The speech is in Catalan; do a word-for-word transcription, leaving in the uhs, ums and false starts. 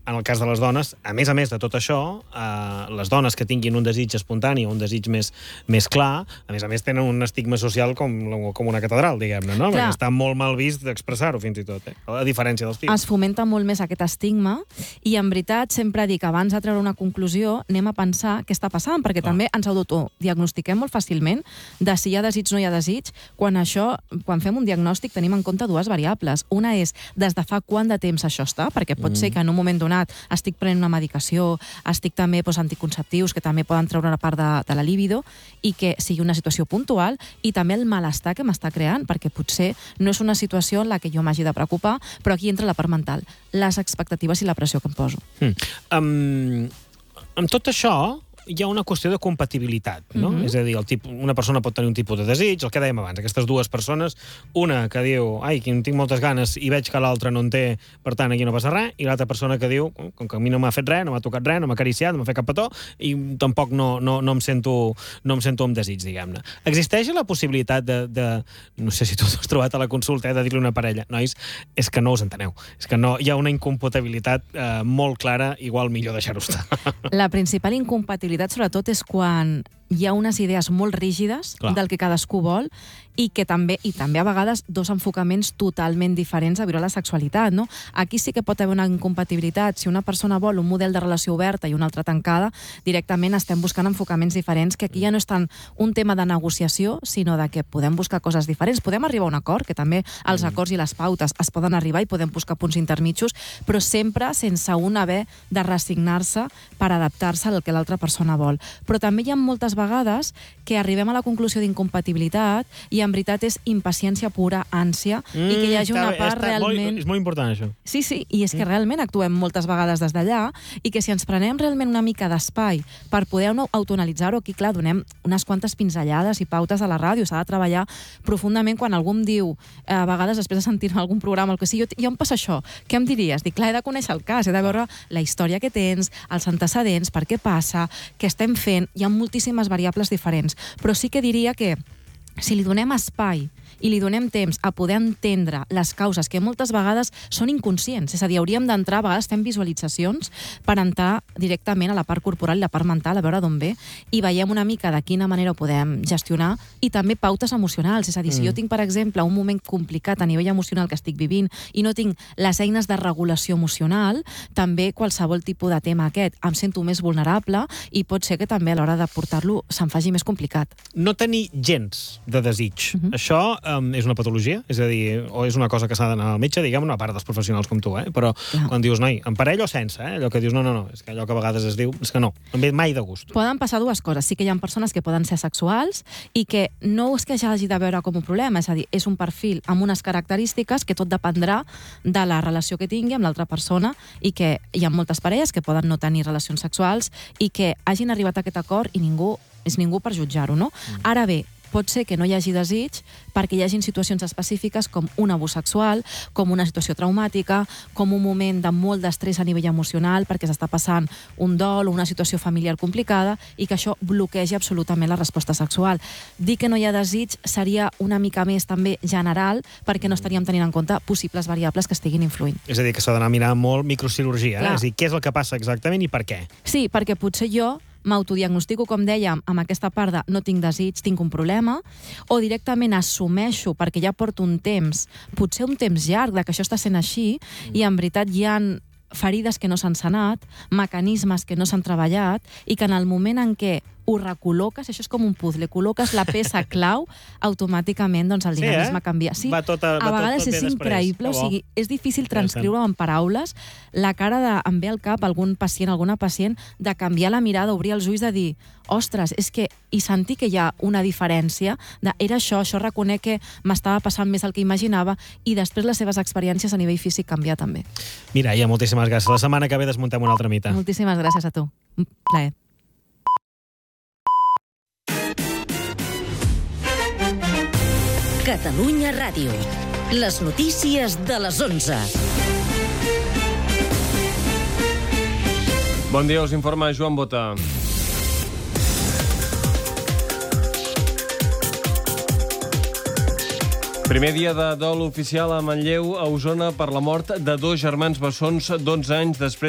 en el cas de les dones, a més a més de tot això, eh, les dones que tinguin un desig espontani, un desig més, més clar, a més a més tenen un estigma social com, com una catedral, diguem-ne, no? Perquè està molt mal vist d'expressar-ho, fins i tot, eh? A diferència dels tios. Es fomenta molt més aquest estigma i, en veritat, sempre dic, abans de treure una conclusió, anem a pensar què està passant, perquè oh. també ens autodiagnostiquem molt fàcilment de si hi ha desig o no hi ha desig, quan això, quan fem un diagnòstic tenim en compte dues variables. Una és des de fa quant de temps això està, perquè pot mm. ser que en un moment donat estic prenent una medicació, estic també doncs, anticonceptius, que també poden treure una part de, de la libido, i que sigui una situació puntual, i també el malestar que m'està creant, perquè potser no és una situació en la que jo m'hagi de preocupar, però aquí entra la part mental, les expectatives i la pressió que em poso. Mm. Um, amb tot això, hi ha una qüestió de compatibilitat, no? Mm-hmm. És a dir, el tipus, una persona pot tenir un tipus de desig, el que dèiem abans, aquestes dues persones, una que diu, ai, que en tinc moltes ganes i veig que l'altra no en té, per tant, aquí no passa res, i l'altra persona que diu, com que a mi no m'ha fet res, no m'ha tocat res, no m'ha acariciat, no m'ha fet cap petó, i tampoc no, no, no, em sento, no em sento amb desig, diguem-ne. Existeix la possibilitat de, de, no sé si tu t'has trobat a la consulta, eh, de dir-li a una parella, nois, és que no us enteneu, és que no, hi ha una incompatibilitat eh, molt clara, igual millor deixar-ho estar. La principal incompatibilitat sobretot és quan hi ha unes idees molt rígides Clar. del que cadascú vol i que també, i també a vegades dos enfocaments totalment diferents a viure la sexualitat, no? Aquí sí que pot haver una incompatibilitat. Si una persona vol un model de relació oberta i una altra tancada, directament estem buscant enfocaments diferents, que aquí ja no és tant un tema de negociació, sinó de que podem buscar coses diferents. Podem arribar a un acord, que també els acords i les pautes es poden arribar i podem buscar punts intermitjos, però sempre sense un haver de resignar-se per adaptar-se al que l'altra persona vol. Però també hi ha moltes vegades que arribem a la conclusió d'incompatibilitat i en veritat és impaciència pura, ànsia, mm, i que hi hagi una part està, realment... Molt, és molt important, això. Sí, sí, i és que realment actuem moltes vegades des d'allà i que si ens prenem realment una mica d'espai per poder autoanalitzar-ho, aquí, clar, donem unes quantes pinzellades i pautes a la ràdio, s'ha de treballar profundament quan algú em diu, a vegades després de sentir-me algun programa, el que sigui, jo em passa això, què em diries? Dic, clar, he de conèixer el cas, he de veure la història que tens, els antecedents, per què passa, què estem fent, hi ha moltíssimes variables diferents, però sí que diria que si li donem espai i li donem temps a poder entendre les causes que moltes vegades són inconscients, és a dir, hauríem d'entrar, a vegades fem visualitzacions per entrar directament a la part corporal i la part mental, a veure d'on ve, i veiem una mica de quina manera ho podem gestionar, i també pautes emocionals, és a dir, si jo tinc, per exemple, un moment complicat a nivell emocional que estic vivint i no tinc les eines de regulació emocional, també qualsevol tipus de tema aquest em sento més vulnerable i pot ser que també a l'hora de portar-lo se'm faci més complicat. No tenir gens de desig. Uh-huh. Això um, és una patologia? És a dir, o és una cosa que s'ha d'anar al metge, diguem, una part dels professionals com tu, eh? Però Clar. quan dius, noi, en parella o sense, eh? Allò que dius, no, no, no, és que allò que a vegades es diu, és que no, em ve mai de gust. Poden passar dues coses. Sí que hi ha persones que poden ser sexuals i que no és que hagi de veure com un problema, és a dir, és un perfil amb unes característiques que tot dependrà de la relació que tingui amb l'altra persona i que hi ha moltes parelles que poden no tenir relacions sexuals i que hagin arribat a aquest acord i ningú és ningú per jutjar-ho, no? Mm. Ara bé, pot ser que no hi hagi desig perquè hi hagi situacions específiques com un abús sexual, com una situació traumàtica, com un moment de molt d'estrès a nivell emocional perquè s'està passant un dol o una situació familiar complicada i que això bloquegi absolutament la resposta sexual. Dir que no hi ha desig seria una mica més també general perquè no estaríem tenint en compte possibles variables que estiguin influint. És a dir, que s'ha d'anar a mirar molt microcirurgia, eh? És a dir, què és el que passa exactament i per què? Sí, perquè potser jo m'autodiagnostico, com dèiem, amb aquesta part de no tinc desig, tinc un problema, o directament assumeixo, perquè ja porto un temps, potser un temps llarg de que això està sent així, mm. i en veritat hi ha ferides que no s'han sanat, mecanismes que no s'han treballat, i que en el moment en què ho recol·loques, això és com un puzzle, col·loques la peça clau, automàticament doncs, el dinamisme sí, eh? canvia. Sí, Va tot a, va a vegades tot, tot és increïble, o sigui, és difícil transcriure en paraules la cara de, em ve al cap algun pacient, alguna pacient, de canviar la mirada, obrir els ulls, de dir, ostres, és que, i sentir que hi ha una diferència, de, era això, això reconec que m'estava passant més el que imaginava, i després les seves experiències a nivell físic canviar també. Mireia, moltíssimes gràcies. La setmana que ve desmuntem una altra mite. Moltíssimes gràcies a tu. Un plaer. Catalunya Ràdio. Les notícies de les onze. Bon dia, us informa Joan Bota. Primer dia de dol oficial a Manlleu, a Osona, per la mort de dos germans bessons d'onze anys després